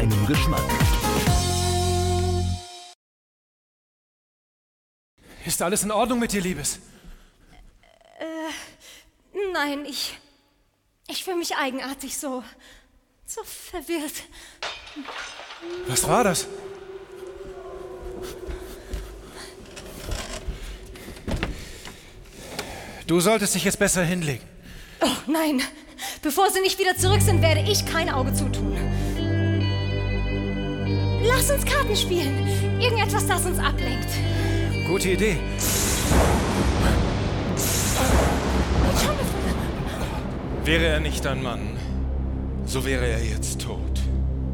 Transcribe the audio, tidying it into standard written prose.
deinem Geschmack. Ist alles in Ordnung mit dir, Liebes? Nein, ich fühle mich eigenartig so verwirrt. Was war das? Du solltest dich jetzt besser hinlegen. Oh nein, bevor sie nicht wieder zurück sind, werde ich kein Auge zutun. Lass uns Karten spielen. Irgendetwas, das uns ablenkt. Gute Idee. Wäre er nicht ein Mann, so wäre er jetzt tot.